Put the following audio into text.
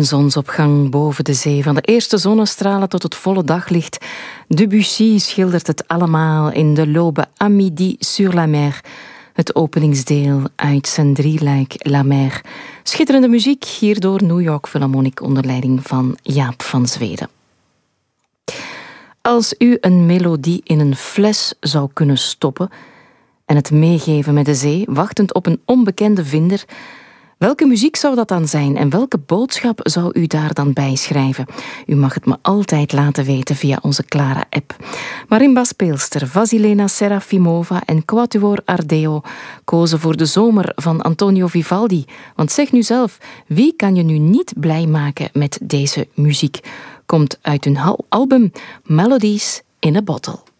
Een zonsopgang boven de zee, van de eerste zonnestralen tot het volle daglicht. Debussy schildert het allemaal in de L'aube à midi sur la mer. Het openingsdeel uit zijn drieluik La Mer. Schitterende muziek hier door New York Philharmonic onder leiding van Jaap van Zweden. Als u een melodie in een fles zou kunnen stoppen en het meegeven met de zee, wachtend op een onbekende vinder, welke muziek zou dat dan zijn en welke boodschap zou u daar dan bij schrijven? U mag het me altijd laten weten via onze Clara-app. Marimba-speelster Vasilena Serafimova en Quatuor Ardeo kozen voor de zomer van Antonio Vivaldi. Want zeg nu zelf, wie kan je nu niet blij maken met deze muziek? Komt uit hun album Melodies in a Bottle.